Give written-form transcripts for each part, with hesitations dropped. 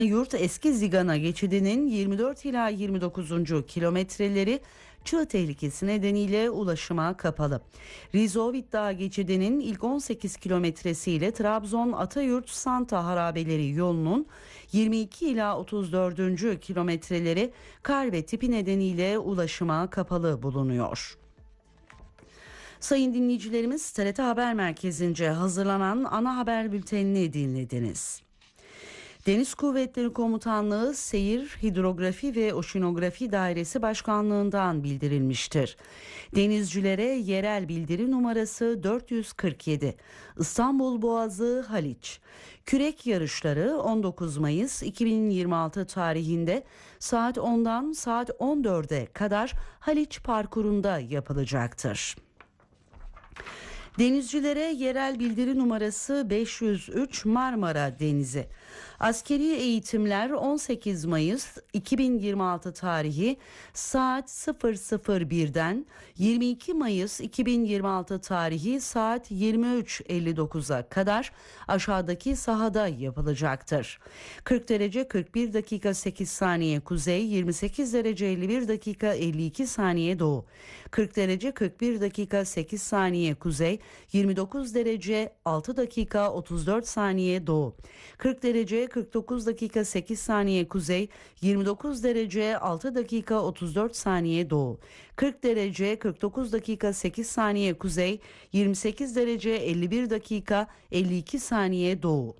Yurt Eski Zigana geçidinin 24 ila 29. kilometreleri çığ tehlikesi nedeniyle ulaşıma kapalı. Rizovit Dağı geçidinin ilk 18 kilometresiyle Trabzon Atayurt Santa harabeleri yolunun 22 ila 34. kilometreleri kar ve tipi nedeniyle ulaşıma kapalı bulunuyor. Sayın dinleyicilerimiz, TRT Haber Merkezi'nce hazırlanan ana haber bültenini dinlediniz. Deniz Kuvvetleri Komutanlığı Seyir, Hidrografi ve Oşinografi Dairesi Başkanlığından bildirilmiştir. Denizcilere yerel bildiri numarası 447. İstanbul Boğazı Haliç. Kürek yarışları 19 Mayıs 2026 tarihinde saat 10'dan saat 14'e kadar Haliç parkurunda yapılacaktır. Denizcilere yerel bildiri numarası 503 Marmara Denizi. Askeri eğitimler 18 Mayıs 2026 tarihi saat 00:01'den 22 Mayıs 2026 tarihi saat 23:59'a kadar aşağıdaki sahada yapılacaktır. 40 derece 41 dakika 8 saniye kuzey, 28 derece 51 dakika 52 saniye doğu. 40 derece 41 dakika 8 saniye kuzey, 29 derece 6 dakika 34 saniye doğu. 40 derece 49 dakika 8 saniye kuzey, 29 derece 6 dakika 34 saniye doğu. 40 derece 49 dakika 8 saniye kuzey, 28 derece 51 dakika 52 saniye doğu.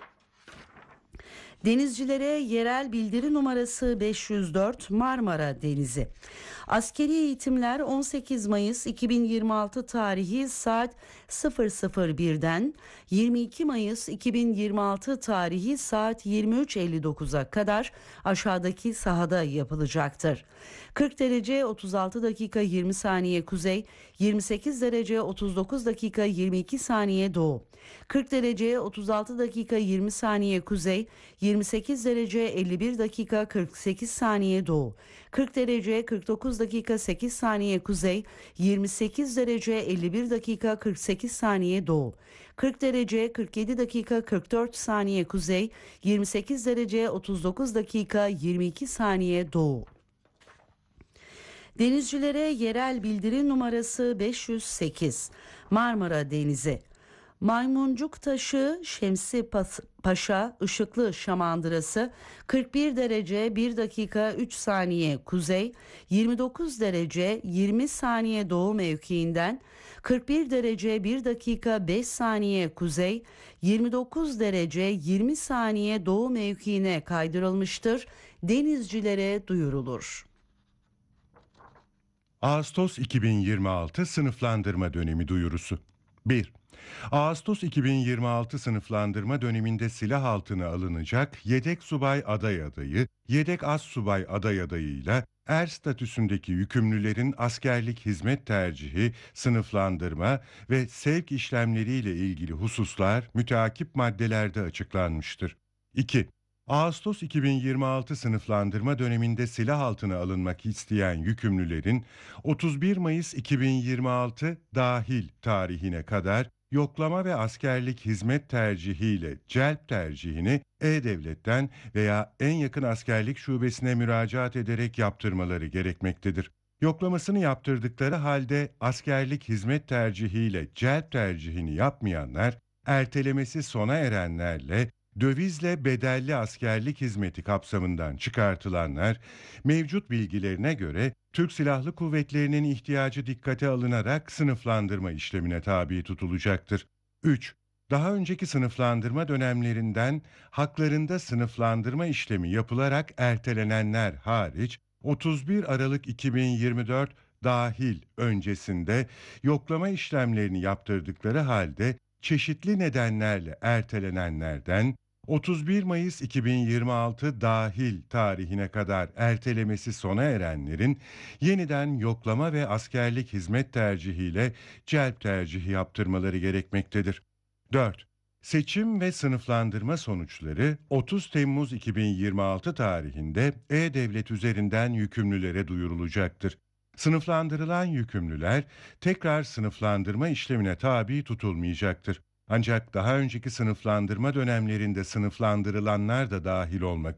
Denizcilere yerel bildiri numarası 504 Marmara Denizi. Askeri eğitimler 18 Mayıs 2026 tarihi saat 00:01'den 22 Mayıs 2026 tarihi saat 23:59'a kadar aşağıdaki sahada yapılacaktır. 40 derece 36 dakika 20 saniye kuzey, 28 derece 39 dakika 22 saniye doğu. 40 derece 36 dakika 20 saniye kuzey, 28 derece 51 dakika 48 saniye doğu. 40 derece 49 dakika 8 saniye kuzey, 28 derece 51 dakika 48 saniye doğu. 40 derece 47 dakika 44 saniye kuzey, 28 derece 39 dakika 22 saniye doğu. Denizcilere yerel bildiri numarası 508 Marmara Denizi. Maymuncuk Taşı Şemsi Paşa Işıklı Şamandırası 41 derece 1 dakika 3 saniye kuzey, 29 derece 20 saniye doğu mevkiinden 41 derece 1 dakika 5 saniye kuzey, 29 derece 20 saniye doğu mevkiine kaydırılmıştır. Denizcilere duyurulur. Ağustos 2026 sınıflandırma dönemi duyurusu. 1. Ağustos 2026 sınıflandırma döneminde silah altına alınacak yedek subay aday adayı, yedek az subay aday adayıyla er statüsündeki yükümlülerin askerlik hizmet tercihi, sınıflandırma ve sevk işlemleriyle ilgili hususlar müteakip maddelerde açıklanmıştır. 2. Ağustos 2026 sınıflandırma döneminde silah altına alınmak isteyen yükümlülerin 31 Mayıs 2026 dahil tarihine kadar yoklama ve askerlik hizmet tercihiyle celp tercihini E-Devlet'ten veya en yakın askerlik şubesine müracaat ederek yaptırmaları gerekmektedir. Yoklamasını yaptırdıkları halde askerlik hizmet tercihiyle celp tercihini yapmayanlar, ertelemesi sona erenlerle dövizle bedelli askerlik hizmeti kapsamından çıkartılanlar, mevcut bilgilerine göre Türk Silahlı Kuvvetleri'nin ihtiyacı dikkate alınarak sınıflandırma işlemine tabi tutulacaktır. 3. Daha önceki sınıflandırma dönemlerinden haklarında sınıflandırma işlemi yapılarak ertelenenler hariç 31 Aralık 2024 dahil öncesinde yoklama işlemlerini yaptırdıkları halde çeşitli nedenlerle ertelenenlerden 31 Mayıs 2026 dahil tarihine kadar ertelemesi sona erenlerin yeniden yoklama ve askerlik hizmet tercihiyle celp tercihi yaptırmaları gerekmektedir. 4. Seçim ve sınıflandırma sonuçları 30 Temmuz 2026 tarihinde E-Devlet üzerinden yükümlülere duyurulacaktır. Sınıflandırılan yükümlüler tekrar sınıflandırma işlemine tabi tutulmayacaktır. Ancak daha önceki sınıflandırma dönemlerinde sınıflandırılanlar da dahil olmak